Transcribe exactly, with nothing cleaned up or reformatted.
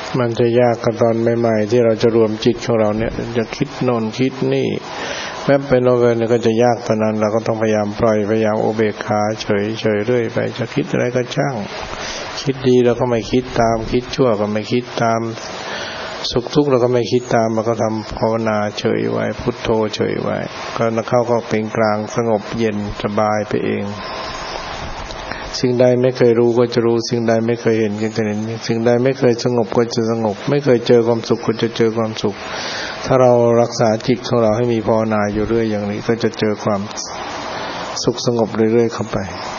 มันจะยากกันตอนใหม่ๆที่เราจะรวมจิตของเราเนี่ยจะคิดโน่นคิดนี่แม้เป็นโลกเนี่ยก็จะยากตอนนั้นเราก็ต้องพยายามปล่อยพยายามอุเบกขาเฉยเฉยเรื่อยไปจะคิดอะไรก็ช่างคิดดีเราก็ไม่คิดตามคิดชั่วก็ไม่คิดตามสุขทุกข์เราก็ไม่คิดตามเราก็ทำภาวนาเฉยไว้พุทโธเฉยไว้ก็นักเข้าก็เป็นกลางสงบเย็นสบายไปเองสิ่งใดไม่เคยรู้ก็จะรู้สิ่งใดไม่เคยเห็นก็จะเห็นสิ่งใดไม่เคยสงบก็จะสงบไม่เคยเจอความสุขก็จะเจอความสุขถ้าเรารักษาจิตของเราให้มีภาวนาอยู่เรื่อยอย่างนี้ก็จะเจอความสุขสงบเรื่อยๆเข้าไป